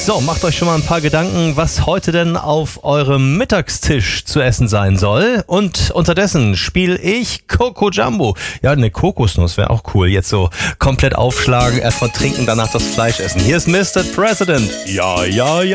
So, macht euch schon mal ein paar Gedanken, was heute denn auf eurem Mittagstisch zu essen sein soll. Und unterdessen spiele ich Coco Jumbo. Ja, eine Kokosnuss wäre auch cool. Jetzt so komplett aufschlagen, erstmal trinken, danach das Fleisch essen. Hier ist Mr. President. Ja, ja, ja.